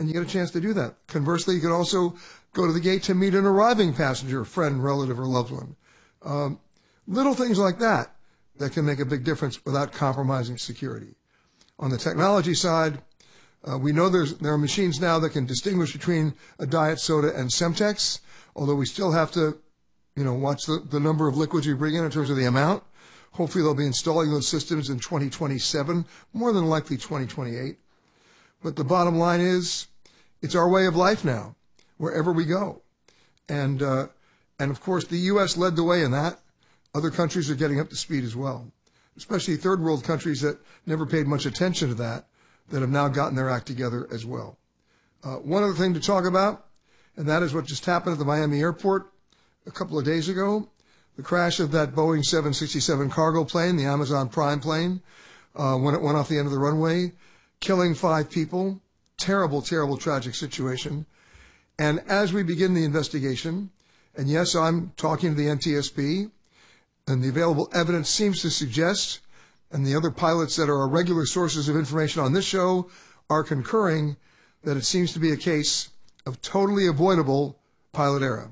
and you get a chance to do that. Conversely, you can also go to the gate to meet an arriving passenger, friend, relative, or loved one. Little things like that can make a big difference without compromising security. On the technology side, we know there are machines now that can distinguish between a diet soda and Semtex, although we still have to, watch the number of liquids we bring in terms of the amount. Hopefully they'll be installing those systems in 2027, more than likely 2028. But the bottom line is, it's our way of life now, wherever we go. And of course, the U.S. led the way in that. Other countries are getting up to speed as well, especially third world countries that never paid much attention to that have now gotten their act together as well. One other thing to talk about, and that is what just happened at the Miami airport a couple of days ago. The crash of that Boeing 767 cargo plane, the Amazon Prime plane, when it went off the end of the runway, killing 5 people. Terrible, terrible, tragic situation. And as we begin the investigation, and yes, I'm talking to the NTSB, and the available evidence seems to suggest, and the other pilots that are our regular sources of information on this show are concurring, that it seems to be a case of totally avoidable pilot error.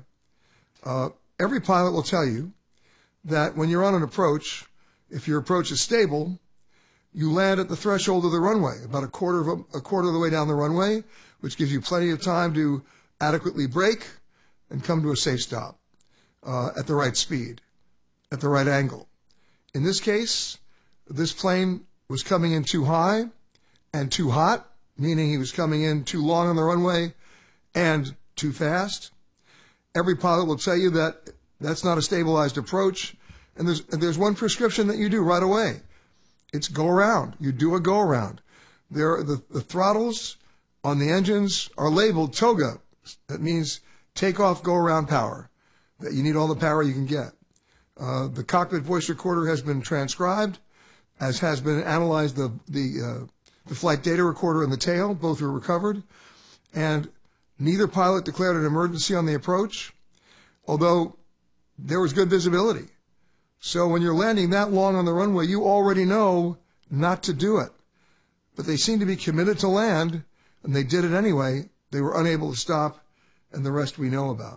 Every pilot will tell you that when you're on an approach, if your approach is stable, you land at the threshold of the runway, about a quarter of the way down the runway, which gives you plenty of time to adequately brake and come to a safe stop at the right speed, at the right angle. In this case, this plane was coming in too high and too hot, meaning he was coming in too long on the runway and too fast. Every pilot will tell you that that's not a stabilized approach, and there's one prescription that you do right away. It's go around. You do a go around. The throttles on the engines are labeled TOGA. That means take off, go around power. That you need all the power you can get. The cockpit voice recorder has been transcribed, as has been analyzed the flight data recorder and the tail. Both were recovered, and neither pilot declared an emergency on the approach, although there was good visibility. So when you're landing that long on the runway, you already know not to do it. But they seem to be committed to land, and they did it anyway. They were unable to stop, and the rest we know about.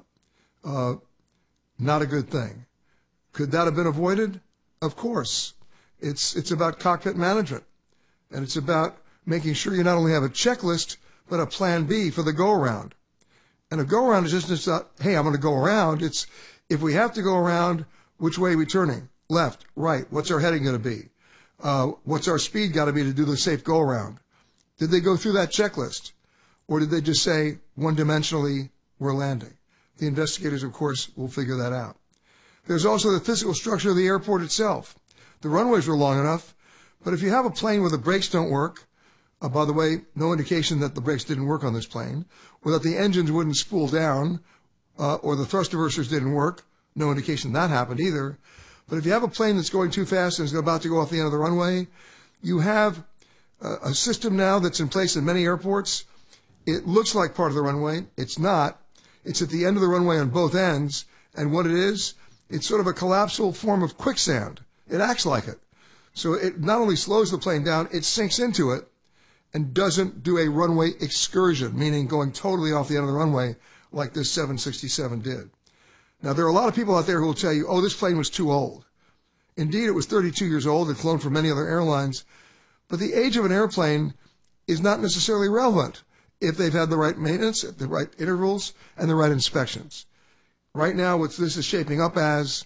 Not a good thing. Could that have been avoided? Of course. It's about cockpit management, and it's about making sure you not only have a checklist, but a plan B for the go-around. And a go-around is just not, hey, I'm going to go around. It's, if we have to go around, which way are we turning? Left, right. What's our heading going to be? What's our speed got to be to do the safe go-around? Did they go through that checklist? Or did they just say, one-dimensionally, we're landing? The investigators, of course, will figure that out. There's also the physical structure of the airport itself. The runways were long enough, but if you have a plane where the brakes don't work, by the way, no indication that the brakes didn't work on this plane, or that the engines wouldn't spool down, or the thrust reversers didn't work, no indication that happened either. But if you have a plane that's going too fast and is about to go off the end of the runway, you have a system now that's in place in many airports. It looks like part of the runway. It's not. It's at the end of the runway on both ends. And what it is, it's sort of a collapsible form of quicksand. It acts like it. So it not only slows the plane down, it sinks into it and doesn't do a runway excursion, meaning going totally off the end of the runway like this 767 did. Now, there are a lot of people out there who will tell you, oh, this plane was too old. Indeed, it was 32 years old. It flown for many other airlines. But the age of an airplane is not necessarily relevant if they've had the right maintenance, at the right intervals, and the right inspections. Right now, what this is shaping up as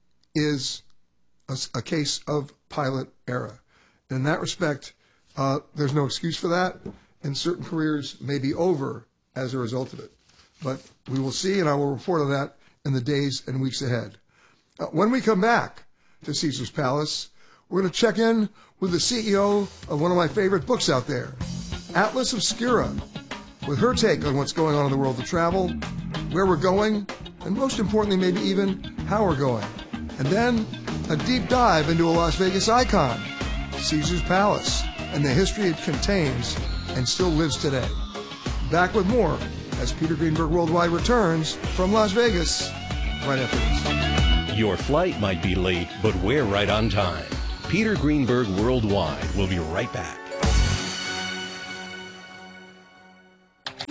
is a case of pilot error. And in that respect, there's no excuse for that, and certain careers may be over as a result of it. But we will see, and I will report on that in the days and weeks ahead. When we come back to Caesar's Palace, we're going to check in with the CEO of one of my favorite books out there, Atlas Obscura, with her take on what's going on in the world of travel, where we're going, and most importantly, maybe even how we're going. And then a deep dive into a Las Vegas icon, Caesar's Palace, and the history it contains and still lives today. Back with more as Peter Greenberg Worldwide returns from Las Vegas right after this. Your flight might be late, but we're right on time. Peter Greenberg Worldwide will be right back.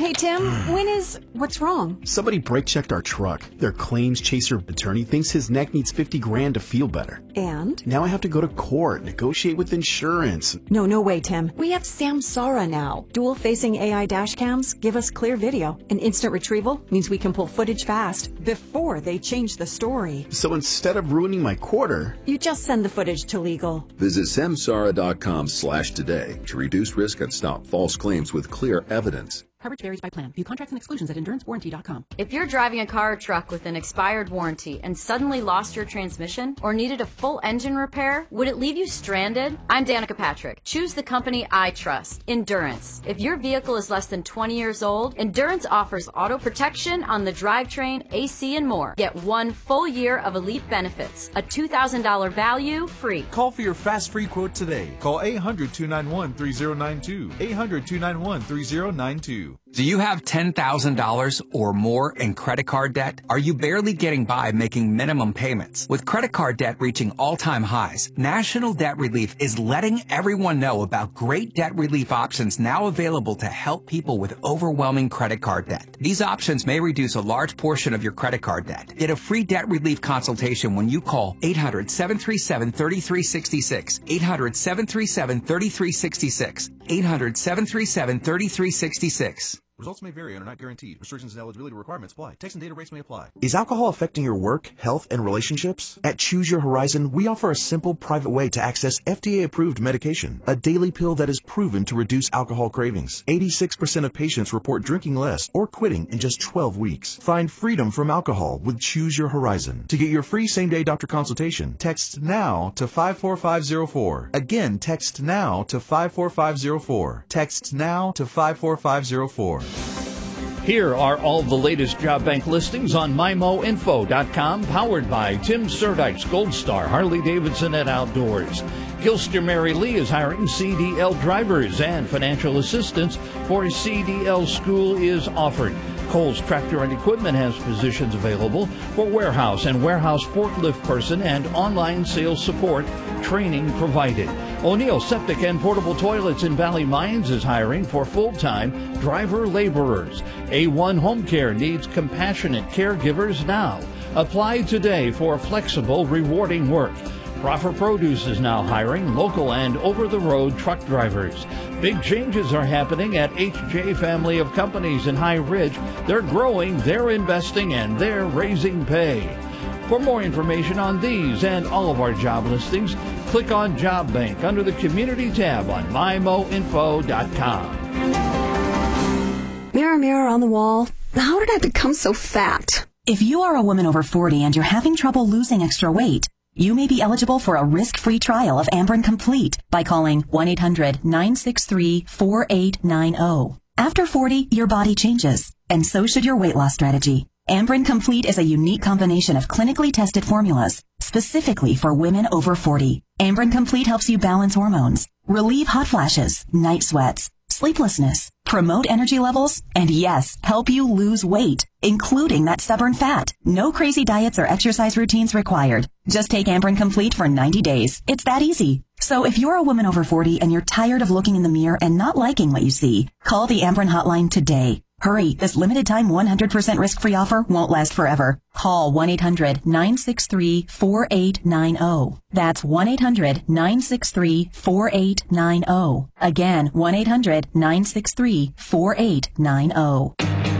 Hey, Tim, what's wrong? Somebody brake checked our truck. Their claims chaser attorney thinks his neck needs $50,000 to feel better. And? Now I have to go to court, negotiate with insurance. No way, Tim. We have Samsara now. Dual-facing AI dash cams give us clear video. And instant retrieval means we can pull footage fast before they change the story. So instead of ruining my quarter, you just send the footage to legal. Visit samsara.com/today to reduce risk and stop false claims with clear evidence. Coverage varies by plan. View contracts and exclusions at endurancewarranty.com. If you're driving a car or truck with an expired warranty and suddenly lost your transmission or needed a full engine repair, would it leave you stranded? I'm Danica Patrick. Choose the company I trust, Endurance. If your vehicle is less than 20 years old, Endurance offers auto protection on the drivetrain, AC, and more. Get 1 full year of elite benefits, a $2,000 value free. Call for your fast free quote today. Call 800-291-3092. 800-291-3092. Do you have $10,000 or more in credit card debt? Are you barely getting by making minimum payments? With credit card debt reaching all-time highs, National Debt Relief is letting everyone know about great debt relief options now available to help people with overwhelming credit card debt. These options may reduce a large portion of your credit card debt. Get a free debt relief consultation when you call 800-737-3366, 800-737-3366, 800-737-3366. Results may vary and are not guaranteed. Restrictions and eligibility requirements apply. Text and data rates may apply. Is alcohol affecting your work, health, and relationships? At Choose Your Horizon, we offer a simple, private way to access FDA-approved medication, a daily pill that is proven to reduce alcohol cravings. 86% of patients report drinking less or quitting in just 12 weeks. Find freedom from alcohol with Choose Your Horizon. To get your free same-day doctor consultation, text NOW to 54504. Again, text NOW to 54504. Text NOW to 54504. Here are all the latest job bank listings on MyMoInfo.com, powered by Tim Surdice, Gold Star, Harley-Davidson and Outdoors. Gilster Mary Lee is hiring CDL drivers, and financial assistance for CDL school is offered. Kohl's Tractor and Equipment has positions available for warehouse and warehouse forklift person and online sales support, training provided. O'Neill Septic and Portable Toilets in Valley Mines is hiring for full-time driver laborers. A1 Home Care needs compassionate caregivers now. Apply today for flexible, rewarding work. Proffer Produce is now hiring local and over-the-road truck drivers. Big changes are happening at HJ Family of Companies in High Ridge. They're growing, they're investing, and they're raising pay. For more information on these and all of our job listings, click on Job Bank under the Community tab on MyMoInfo.com. Mirror, mirror on the wall, how did I become so fat? If you are a woman over 40 and you're having trouble losing extra weight, you may be eligible for a risk-free trial of Amberen Complete by calling 1-800-963-4890. After 40, your body changes, and so should your weight loss strategy. Amberen Complete is a unique combination of clinically tested formulas specifically for women over 40. Amberen Complete helps you balance hormones, relieve hot flashes, night sweats, sleeplessness, promote energy levels, and yes, help you lose weight, including that stubborn fat. No crazy diets or exercise routines required. Just take Amberen Complete for 90 days. It's that easy. So if you're a woman over 40 and you're tired of looking in the mirror and not liking what you see, call the Amberen hotline today. Hurry, this limited time 100% risk-free offer won't last forever. Call 1-800-963-4890. That's 1-800-963-4890. Again, 1-800-963-4890.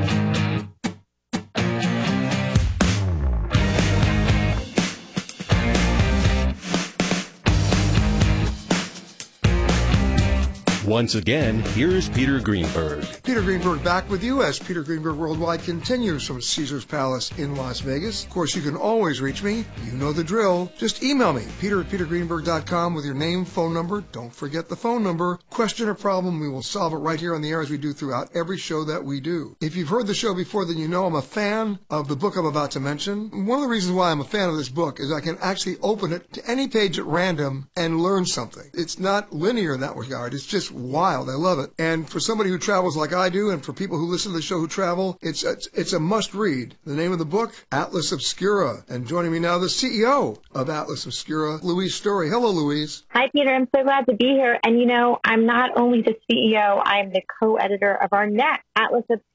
Once again, here's Peter Greenberg. Peter Greenberg back with you as Peter Greenberg Worldwide continues from Caesars Palace in Las Vegas. Of course, you can always reach me. You know the drill. Just email me, peter@petergreenberg.com with your name, phone number. Don't forget the phone number. Question or problem, we will solve it right here on the air as we do throughout every show that we do. If you've heard the show before, then you know I'm a fan of the book I'm about to mention. One of the reasons why I'm a fan of this book is I can actually open it to any page at random and learn something. It's not linear in that regard. It's just wild. I love it. And for somebody who travels like I do, and for people who listen to the show who travel, it's a must-read. The name of the book, Atlas Obscura. And joining me now, the CEO of Atlas Obscura, Louise Story. Hello, Louise. Hi, Peter. I'm so glad to be here. And, you know, I'm not only the CEO, I'm the co-editor of our next Atlas Obscura